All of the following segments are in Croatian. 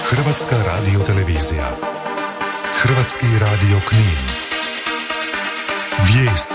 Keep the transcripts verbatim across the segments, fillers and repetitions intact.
Hrvatska radiotelevizija. Hrvatski radio Knin. Vijesti.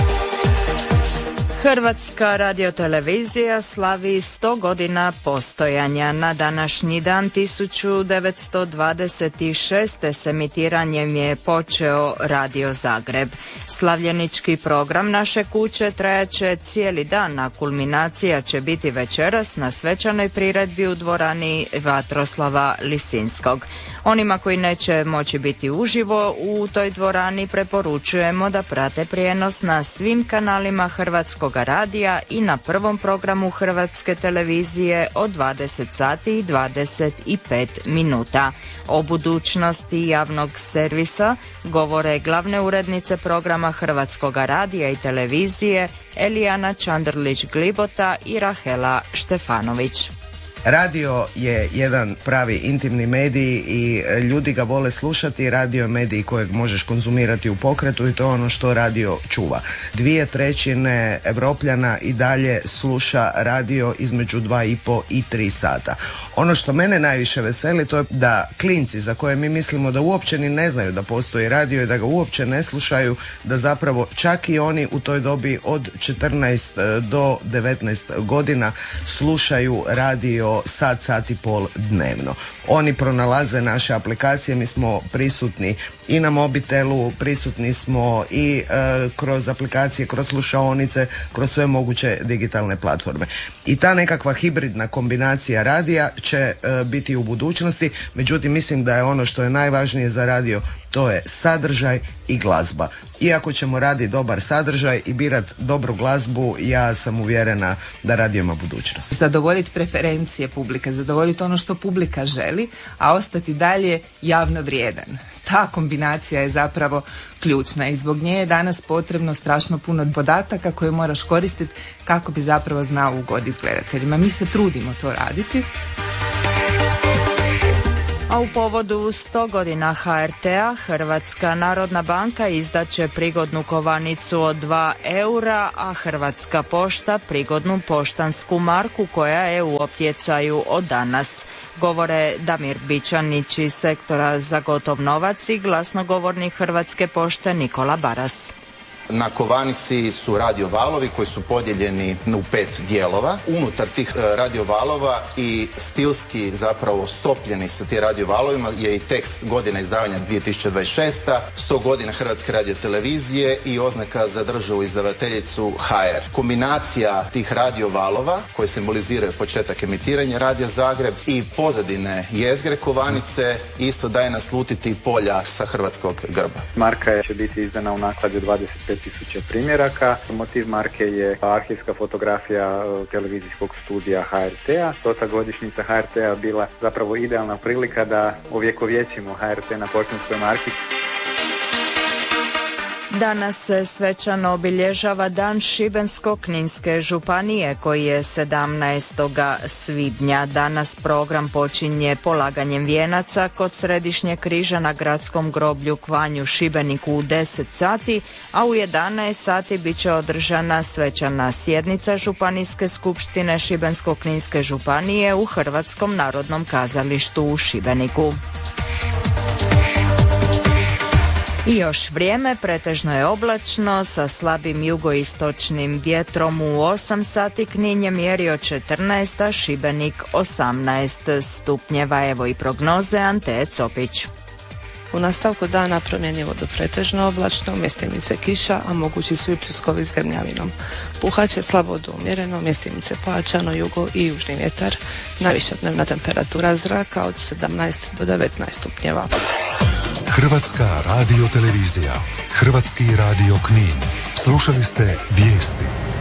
Hrvatska radiotelevizija slavi sto godina postojanja. Na današnji dan tisuću devetsto dvadeset šeste. s emitiranjem je počeo Radio Zagreb. Slavljenički program naše kuće trajaće cijeli dan, a kulminacija će biti večeras na svečanoj priredbi u dvorani Vatroslava Lisinskog. Onima koji neće moći biti uživo u toj dvorani preporučujemo da prate prijenos na svim kanalima Hrvatskog radija i na prvom programu Hrvatske televizije od dvadeset sati i dvadeset pet minuta. O budućnosti javnog servisa govore glavne urednice programa Hrvatskog radija i televizije Elijana Čandrlić-Glibota i Rahela Štefanović. Radio je jedan pravi intimni medij i ljudi ga vole slušati. Radio je medij kojeg možeš konzumirati u pokretu i to je ono što radio čuva. Dvije trećine Evropljana i dalje sluša radio između dva i po i tri sata. Ono što mene najviše veseli to je da klinci za koje mi mislimo da uopće ni ne znaju da postoji radio i da ga uopće ne slušaju, da zapravo čak i oni u toj dobi od četrnaest do devetnaest godina slušaju radio sat, sat i pol dnevno. Oni pronalaze naše aplikacije, mi smo prisutni i na mobitelu, prisutni smo i e, kroz aplikacije, kroz slušaonice, kroz sve moguće digitalne platforme. I ta nekakva hibridna kombinacija radija će e, biti u budućnosti, međutim mislim da je ono što je najvažnije za radio, to je sadržaj i glazba. Iako ćemo raditi dobar sadržaj i birat dobru glazbu, ja sam uvjerena da radio ima budućnost. Zadovoljiti preferencije publike, zadovoljiti ono što publika želi, a ostati dalje javno vrijedan. Ta kombinacija je zapravo ključna i zbog nje je danas potrebno strašno puno podataka koje moraš koristiti kako bi zapravo znao ugoditi gledateljima. Mi se trudimo to raditi. A u povodu sto godina ha er te-a Hrvatska narodna banka izdaće prigodnu kovanicu od dva eura, a Hrvatska pošta prigodnu poštansku marku koja je u optjecaju od danas. Govore Damir Bičanić iz sektora za gotov novac i glasnogovornik Hrvatske pošte Nikola Baras. Na kovanici su radiovalovi koji su podijeljeni u pet dijelova. Unutar tih radiovalova i stilski zapravo stopljeni sa tim radiovalovima je i tekst godine izdavanja dvije tisuće dvadeset šesta, sto godina Hrvatske radiotelevizije i oznaka za državu izdavateljicu ha er. Kombinacija tih radiovalova koji simboliziraju početak emitiranja Radio Zagreb i pozadine jezgre kovanice isto daje naslutiti polja sa hrvatskog grba. Marka će biti izdana u nakladi od dvadeset pet tisuća primjeraka. Motiv marke je arhivska fotografija televizijskog studija ha er te-a. Stota godišnjica ha er te-a bila zapravo idealna prilika da ovjekovječimo ha er te na poštanskoj marki. Danas se svečano obilježava Dan Šibensko-kninske županije koji je sedamnaestog svibnja. Danas program počinje polaganjem vijenaca kod Središnjeg križa na gradskom groblju Kvanju Šibeniku u deset sati, a u jedanaest sati bit će održana svečana sjednica Županijske skupštine Šibensko-kninske županije u Hrvatskom narodnom kazalištu u Šibeniku. I još vrijeme, pretežno je oblačno sa slabim jugoistočnim vjetrom. U osam sati Knin je mjerio četrnaest, a Šibenik osamnaest stupnjeva. Evo i prognoze Ante Copić. U nastavku dana promjenjivo do pretežno oblačno, mjestimice kiša, a mogući su i pljuskovi s grmljavinom. Puhaće slabo do umjereno, mjestimice pojačano, jugo i južni vjetar. Najviša dnevna temperatura zraka od sedamnaest do devetnaest stupnjeva. Hrvatska radiotelevizija, Hrvatski radio Knin. Slušali ste vijesti.